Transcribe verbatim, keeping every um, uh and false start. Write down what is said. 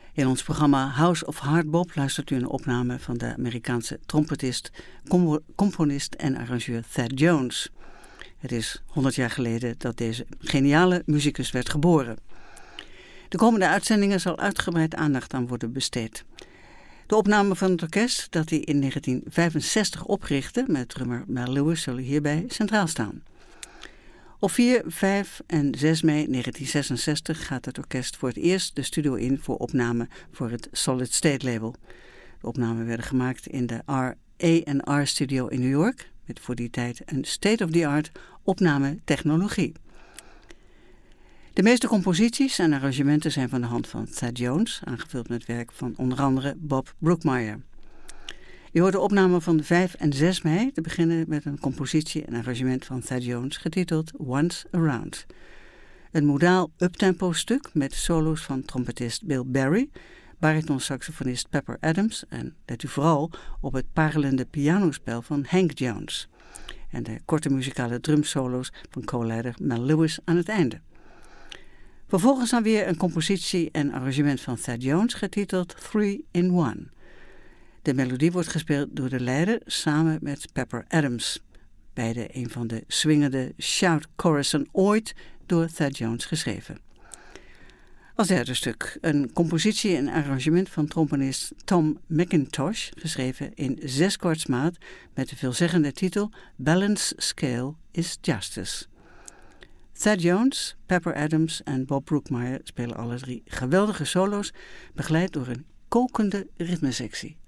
In ons programma House of Hardbop luistert u een opname van de Amerikaanse trompetist, com- componist en arrangeur Thad Jones. Het is honderd jaar geleden dat deze geniale muzikus werd geboren. De komende uitzendingen zal uitgebreid aandacht aan worden besteed. De opname van het orkest dat hij in negentien vijfenzestig oprichtte met drummer Mel Lewis zullen hierbij centraal staan. Op vier, vijf en zes mei negentien zesenzestig gaat het orkest voor het eerst de studio in voor opname voor het Solid State label. De opnamen werden gemaakt in de R A and R studio in New York, met voor die tijd een state-of-the-art opnametechnologie. De meeste composities en arrangementen zijn van de hand van Thad Jones, aangevuld met werk van onder andere Bob Brookmeyer. Je hoort de opname van vijf en zes mei, te beginnen met een compositie en arrangement van Thad Jones, getiteld Once Around. Een modaal uptempo stuk met solo's van trompetist Bill Berry, baritonsaxofonist Pepper Adams en let u vooral op het parelende pianospel van Hank Jones. En de korte muzikale drumsolo's van co-leider Mel Lewis aan het einde. Vervolgens dan weer een compositie en arrangement van Thad Jones, getiteld Three in One. De melodie wordt gespeeld door de leider samen met Pepper Adams. Beide een van de swingende shout chorussen ooit door Thad Jones geschreven. Als derde stuk een compositie en arrangement van trombonist Tom McIntosh, geschreven in zes kwartsmaat met de veelzeggende titel Balance Scale is Justice. Thad Jones, Pepper Adams en Bob Brookmeyer spelen alle drie geweldige solo's, begeleid door een kokende ritmesectie.